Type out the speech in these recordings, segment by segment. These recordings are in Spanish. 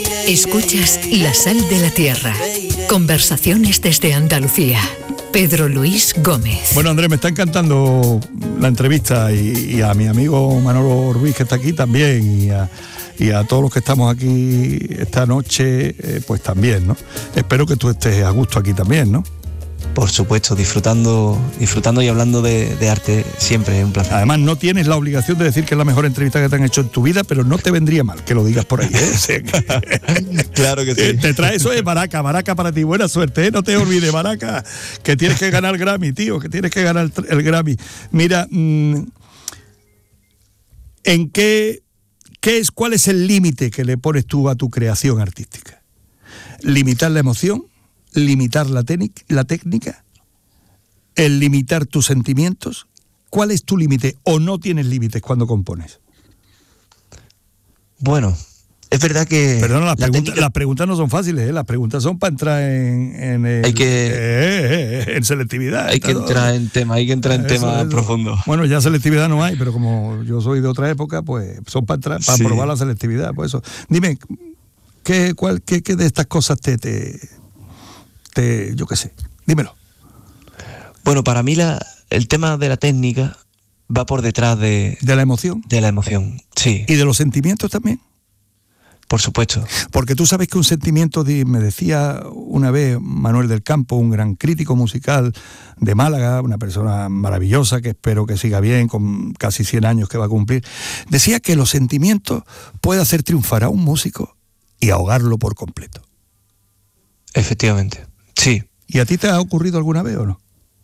Escuchas La Sal de la Tierra. Conversaciones desde Andalucía. Pedro Luis Gómez. Bueno, Andrés, me está encantando la entrevista y a mi amigo Manolo Ruiz, que está aquí también, y a todos los que estamos aquí esta noche, pues también, ¿no? Espero que tú estés a gusto aquí también, ¿no? Por supuesto, disfrutando y hablando de arte siempre es un placer. Además, no tienes la obligación de decir que es la mejor entrevista que te han hecho en tu vida, pero no te vendría mal que lo digas por ahí, ¿eh? Claro que sí. Te trae eso de Baraca para ti. Buena suerte, ¿eh? No te olvides, Baraca, que tienes que ganar el Grammy, tío, que tienes que ganar el Grammy. Mira, ¿cuál es el límite que le pones tú a tu creación artística? ¿Limitar la emoción? ¿Limitar la técnica? ¿El limitar tus sentimientos? ¿Cuál es tu límite? ¿O no tienes límites cuando compones? Bueno, es verdad que... Perdona, las preguntas no son fáciles, ¿eh? Las preguntas son para entrar en selectividad. Hay que entrar en tema profundo. Bueno, ya selectividad no hay, pero como yo soy de otra época, pues son para entrar, para probar la selectividad. Pues eso. Dime, ¿qué de estas cosas yo qué sé, dímelo? Bueno, para mí el tema de la técnica va por detrás de la emoción. De la emoción, sí. ¿Y de los sentimientos también? Por supuesto. Porque tú sabes que un sentimiento, me decía una vez Manuel del Campo, un gran crítico musical de Málaga, una persona maravillosa que espero que siga bien, con casi 100 años que va a cumplir, decía que los sentimientos pueden hacer triunfar a un músico y ahogarlo por completo. Efectivamente. Sí. ¿Y a ti te ha ocurrido alguna vez o no?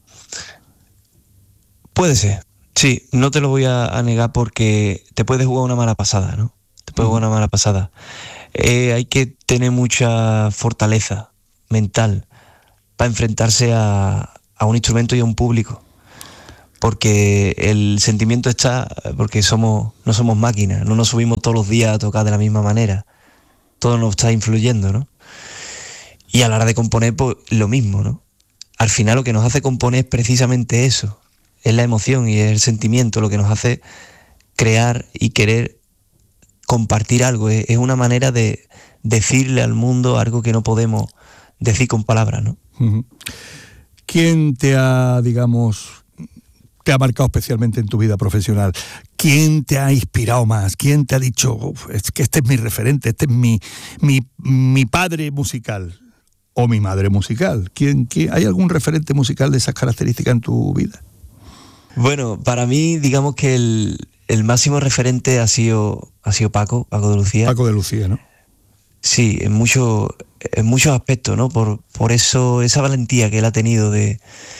Puede ser, sí, no te lo voy a negar porque te puedes jugar una mala pasada, ¿no? Te puedes jugar una mala pasada. Hay que tener mucha fortaleza mental para enfrentarse a un instrumento y a un público. Porque el sentimiento está, porque no somos máquinas, no nos subimos todos los días a tocar de la misma manera. Todo nos está influyendo, ¿no? Y a la hora de componer, pues lo mismo, ¿no? Al final lo que nos hace componer es precisamente eso. Es la emoción y es el sentimiento lo que nos hace crear y querer compartir algo. Es una manera de decirle al mundo algo que no podemos decir con palabras, ¿no? Uh-huh. ¿Quién te ha marcado especialmente en tu vida profesional? ¿Quién te ha inspirado más? ¿Quién te ha dicho, es que este es mi referente, este es mi padre musical o mi madre musical? ¿Hay algún referente musical de esas características en tu vida? Bueno, para mí, digamos que el máximo referente ha sido Paco de Lucía. Paco de Lucía, ¿no? Sí, en muchos aspectos, ¿no? Por eso, esa valentía que él ha tenido de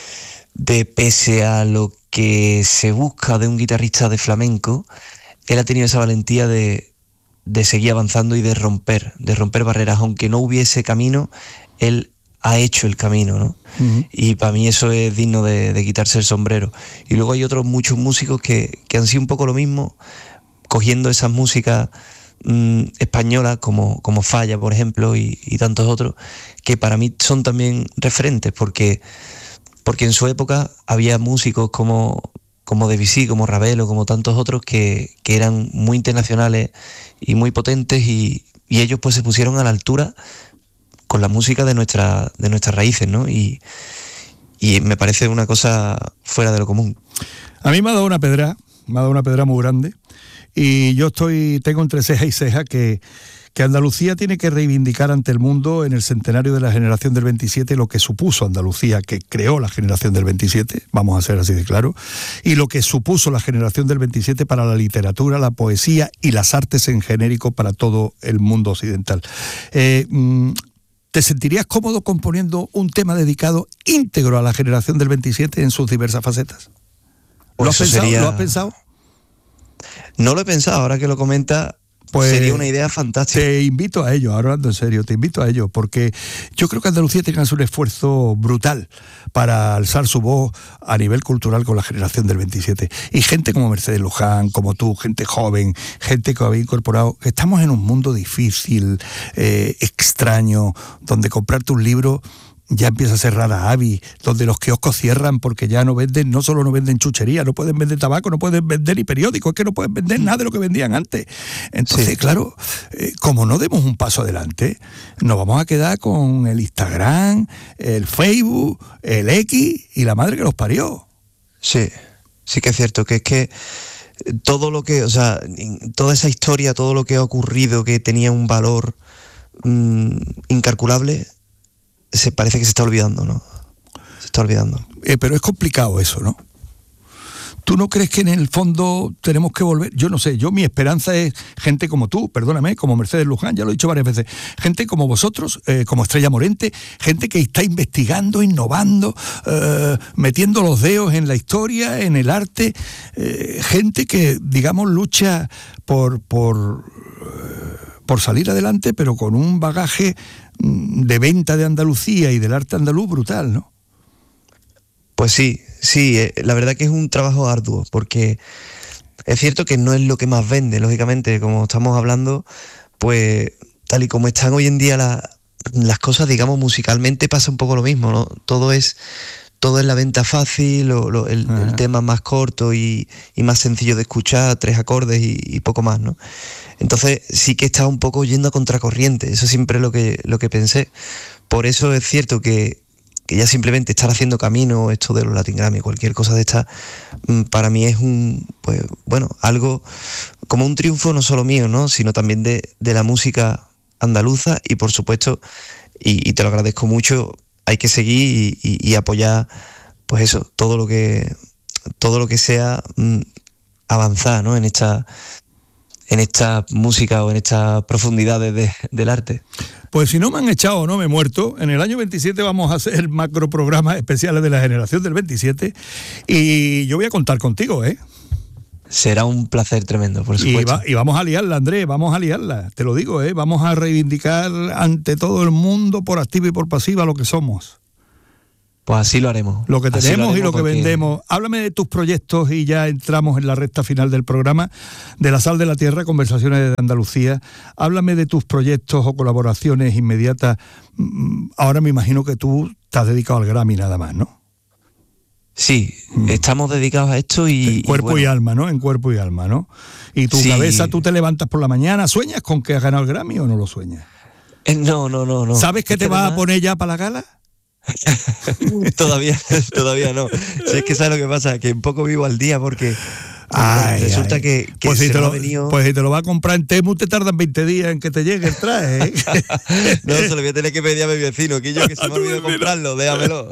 pese a lo que se busca de un guitarrista de flamenco, él ha tenido esa valentía de seguir avanzando y de romper barreras. Aunque no hubiese camino, él ha hecho el camino, ¿no? Uh-huh. Y para mí eso es digno de quitarse el sombrero. Y luego hay muchos músicos que han sido un poco lo mismo, cogiendo esas músicas españolas como Falla, por ejemplo, y tantos otros, que para mí son también referentes, porque en su época había músicos como Debussy, como Ravel o como tantos otros que eran muy internacionales y muy potentes, y ellos pues se pusieron a la altura con la música de nuestras raíces, ¿no? Y me parece una cosa fuera de lo común. A mí me ha dado una pedra muy grande, y yo tengo entre ceja y ceja que Andalucía tiene que reivindicar ante el mundo en el centenario de la generación del 27 lo que supuso Andalucía, que creó la generación del 27, vamos a ser así de claro, y lo que supuso la generación del 27 para la literatura, la poesía y las artes en genérico para todo el mundo occidental. ¿Te sentirías cómodo componiendo un tema dedicado íntegro a la generación del 27 en sus diversas facetas? ¿Lo has pensado? No lo he pensado, ahora que lo comenta. Pues sería una idea fantástica. Te invito a ello, hablando en serio, porque yo creo que Andalucía tiene que hacer un esfuerzo brutal para alzar su voz a nivel cultural con la generación del 27. Y gente como Mercedes Luján, como tú, gente joven, gente que habéis incorporado. Estamos en un mundo difícil, extraño, donde comprarte un libro ya empieza a ser rara avis, donde los kioscos cierran porque ya no solo no venden chuchería, no pueden vender tabaco, no pueden vender ni periódicos, es que no pueden vender nada de lo que vendían antes. Entonces, sí, claro, como no demos un paso adelante, nos vamos a quedar con el Instagram, el Facebook, el X y la madre que los parió. Sí, sí que es cierto, que es que todo lo que, o sea, toda esa historia, todo lo que ha ocurrido que tenía un valor incalculable, parece que se está olvidando, ¿no? Se está olvidando. Pero es complicado eso, ¿no? ¿Tú no crees que en el fondo tenemos que volver? Yo no sé, mi esperanza es gente como tú, perdóname, como Mercedes Luján, ya lo he dicho varias veces, gente como vosotros, como Estrella Morente, gente que está investigando, innovando, metiendo los dedos en la historia, en el arte, gente que, digamos, lucha por salir adelante, pero con un bagaje de venta de Andalucía y del arte andaluz brutal, ¿no? Pues sí, la verdad que es un trabajo arduo, porque es cierto que no es lo que más vende, lógicamente, como estamos hablando, pues tal y como están hoy en día las cosas, digamos, musicalmente pasa un poco lo mismo, ¿no? Todo es la venta fácil, el tema más corto y más sencillo de escuchar, 3 acordes y poco más, ¿no? Entonces sí que está un poco yendo a contracorriente, eso siempre es lo que pensé. Por eso es cierto que ya simplemente estar haciendo camino, esto de los Latin Grammy, cualquier cosa de esta, para mí es algo como un triunfo no solo mío, ¿no? Sino también de la música andaluza y por supuesto, y te lo agradezco mucho, hay que seguir y apoyar, pues eso, todo lo que sea avanzar, ¿no? En esta música o en estas profundidades del arte. Pues si no me han echado, no me he muerto. En el año 27 vamos a hacer macroprogramas especiales de la generación del 27 y yo voy a contar contigo, ¿eh? Será un placer tremendo, por supuesto. Y vamos a liarla, Andrés, vamos a liarla, te lo digo, ¿eh? Vamos a reivindicar ante todo el mundo, por activa y por pasiva, lo que somos. Pues así lo haremos. Lo que tenemos y lo que vendemos. Háblame de tus proyectos y ya entramos en la recta final del programa de La Sal de la Tierra, Conversaciones de Andalucía. Háblame de tus proyectos o colaboraciones inmediatas. Ahora me imagino que tú te has dedicado al Grammy nada más, ¿no? Sí, estamos dedicados a esto y... Cuerpo y alma, ¿no? En cuerpo y alma, ¿no? Y tu cabeza, tú te levantas por la mañana, ¿sueñas con que has ganado el Grammy o no lo sueñas? No. ¿Sabes qué te vas a poner ya para la gala? Todavía no. Si es que sabes lo que pasa, que un poco vivo al día porque resulta que pues se si me ha venido... Pues si te lo va a comprar en Temu te tardan 20 días en que te llegue el traje, ¿eh? No, se lo voy a tener que pedir a mi vecino, que se me ha olvidado comprarlo, déjamelo.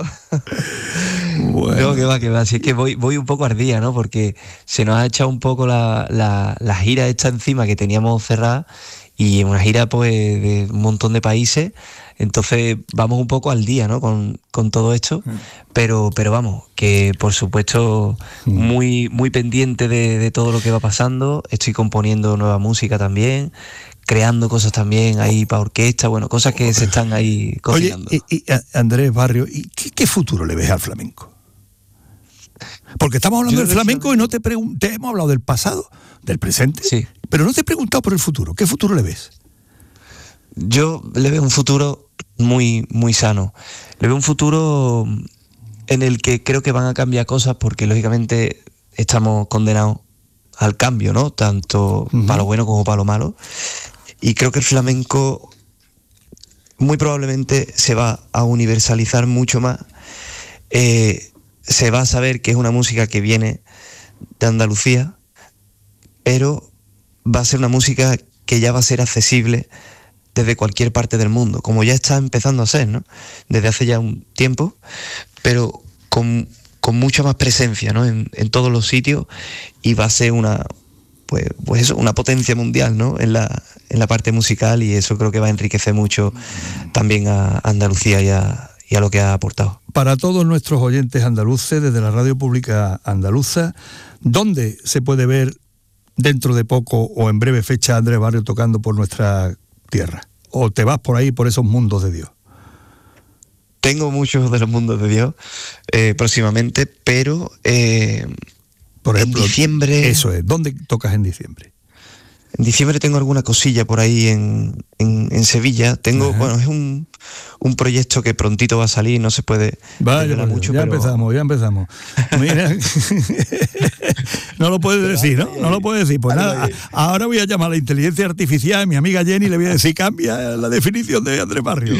Bueno. No, que va, si es que voy un poco ardía, ¿no? Porque se nos ha echado un poco la gira esta encima que teníamos cerrada y una gira pues de un montón de países. Entonces vamos un poco al día, ¿no? Con todo esto, pero vamos, que por supuesto muy, muy pendiente de todo lo que va pasando. Estoy componiendo nueva música también, creando cosas también ahí para orquesta, bueno, cosas que se están ahí cocinando. Oye, y Andrés Barrio, ¿y qué futuro le ves al flamenco? Porque estamos hablando del flamenco y no te hemos hablado del pasado, del presente, sí, pero no te he preguntado por el futuro. ¿Qué futuro le ves? Yo le veo un futuro muy, muy sano. Le veo un futuro en el que creo que van a cambiar cosas porque lógicamente estamos condenados al cambio, ¿no? Tanto para lo bueno como para lo malo. Y creo que el flamenco muy probablemente se va a universalizar mucho más. Se va a saber que es una música que viene de Andalucía, pero va a ser una música que ya va a ser accesible desde cualquier parte del mundo, como ya está empezando a ser, ¿no? Desde hace ya un tiempo, pero con mucha más presencia, ¿no? En todos los sitios, y va a ser una potencia mundial, ¿no? En la parte musical, y eso creo que va a enriquecer mucho también a Andalucía y a lo que ha aportado. Para todos nuestros oyentes andaluces, desde la Radio Pública Andaluza, ¿dónde se puede ver dentro de poco o en breve fecha Andrés Barrio tocando por nuestra tierra? ¿O te vas por ahí, por esos mundos de Dios? Tengo muchos de los mundos de Dios próximamente, pero por ejemplo, en diciembre... Eso es, ¿dónde tocas en diciembre? En diciembre tengo alguna cosilla por ahí en Sevilla. Tengo, bueno, es un proyecto que prontito va a salir, no se puede desvelar mucho. Ya empezamos. Mira, no lo puedes decir, ¿no? No lo puedes decir. Pues nada, ahora voy a llamar a la inteligencia artificial a mi amiga Jenny y le voy a decir, cambia la definición de Andrés Barrio.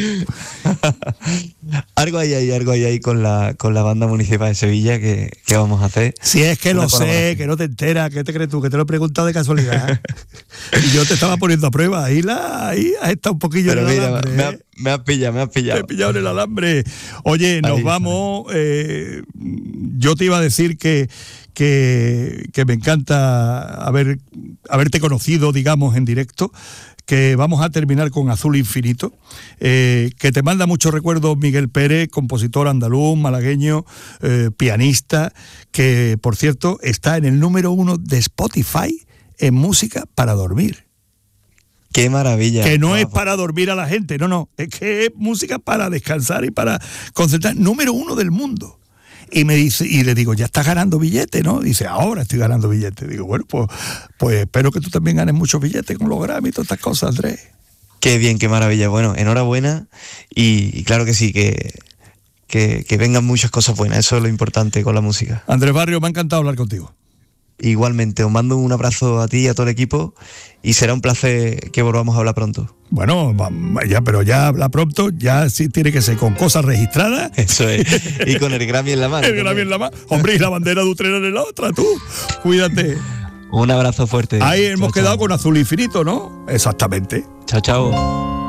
Algo hay ahí con la banda municipal de Sevilla que vamos a hacer. Si es que lo sé, que no te enteras, ¿qué te crees tú? Que te lo he preguntado de casualidad. Y yo te estaba poniendo a prueba, ahí has estado un poquillo pero en el mira, alambre. Me has pillado. Me he pillado en el alambre. Oye, nos vamos. Yo te iba a decir que me encanta haberte conocido, digamos, en directo, que vamos a terminar con Azul Infinito, que te manda muchos recuerdos Miguel Pérez, compositor andaluz, malagueño, pianista, que, por cierto, está en el número 1 de Spotify en música para dormir. ¡Qué maravilla! Que no es para dormir a la gente, no, es que es música para descansar y para concentrar. Número 1 del mundo. Y me dice, y le digo, ya estás ganando billetes, ¿no? Dice, ahora estoy ganando billetes. Digo, bueno, pues espero que tú también ganes muchos billetes con los Grammy y todas estas cosas, Andrés. Qué bien, qué maravilla. Bueno, enhorabuena y claro que sí, que vengan muchas cosas buenas. Eso es lo importante con la música. Andrés Barrio, me ha encantado hablar contigo. Igualmente, os mando un abrazo a ti y a todo el equipo y será un placer que volvamos a hablar pronto. Bueno, pero ya habla pronto, ya sí tiene que ser con cosas registradas. Eso es, y con el Grammy en la mano. El Grammy en la mano. Hombre, y la bandera de Utrera en la otra, tú. Cuídate. Un abrazo fuerte. Ahí hemos quedado con Azul Infinito, ¿no? Exactamente. Chao.